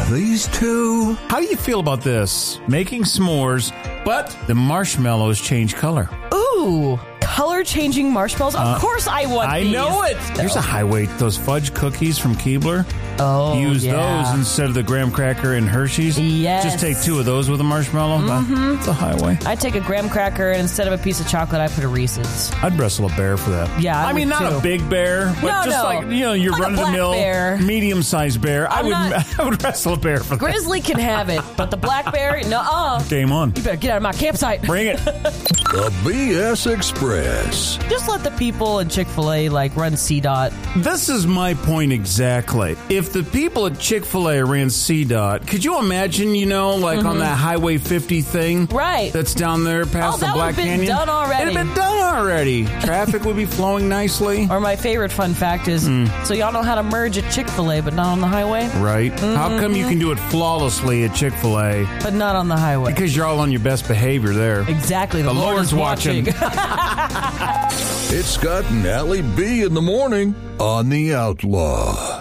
these two. How do you feel about this? Making s'mores, but the marshmallows change color. Ooh, color-changing marshmallows? Of course I want these. I know it. Here's a highway. Those fudge cookies from Keebler. Oh, Use yeah. those instead of the graham cracker and Hershey's. Yes. Just take 2 of those with a marshmallow. It's a highway. I take a graham cracker, and instead of a piece of chocolate, I put a Reese's. I'd wrestle a bear for that. Yeah, I mean, would not too. a big bear, but just No. like, your Like a run-of-the-mill, black bear. medium-sized bear. I would wrestle a bear for that. Grizzly can have it, but the black bear, nuh-uh. Game on. You better get out of my campsite. Bring it. The BS Express. Just let the people at Chick-fil-A, run CDOT. This is my point exactly. If the people at Chick-fil-A ran CDOT, could you imagine, on that Highway 50 thing? Right. That's down there past the Black Canyon? That would have been done already. It'd have been done already. Traffic would be flowing nicely. Or my favorite fun fact is, so y'all know how to merge at Chick-fil-A, but not on the highway? Right. How come you can do it flawlessly at Chick-fil-A? But not on the highway. Because you're all on your best behavior there. Exactly. The Lord's watching. It's Scott and Allie B in the morning on The Outlaw.